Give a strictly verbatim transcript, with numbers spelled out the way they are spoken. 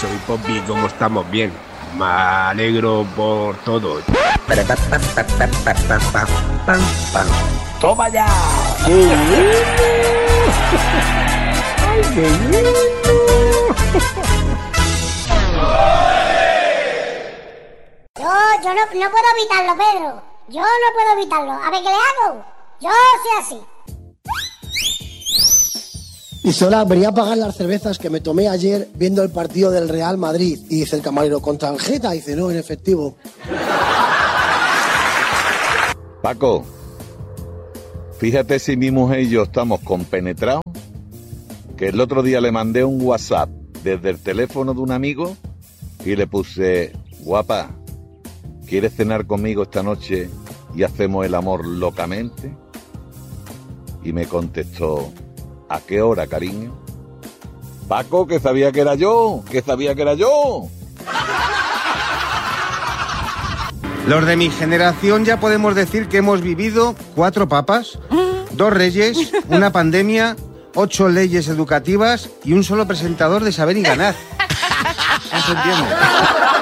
eso, y Poppy, ¿cómo estamos? Bien. Me alegro por todo. ¡Toma ya! ¡Ay, qué lindo! Yo, yo no, no puedo evitarlo, Pedro. Yo no puedo evitarlo. A ver, ¿qué le hago? Yo soy así. Y Sola, venía a pagar las cervezas que me tomé ayer viendo el partido del Real Madrid. Y dice el camarero, ¿con tarjeta? Dice, no, en efectivo. Paco, fíjate si mi mujer y yo estamos compenetrados, que el otro día le mandé un WhatsApp desde el teléfono de un amigo y le puse, guapa, ¿quieres cenar conmigo esta noche y hacemos el amor locamente? Y me contestó, ¿a qué hora, cariño? Paco, que sabía que era yo, que sabía que era yo. Los de mi generación ya podemos decir que hemos vivido cuatro papas, dos reyes, una pandemia, ocho leyes educativas y un solo presentador de Saber y Ganar. No se entiende.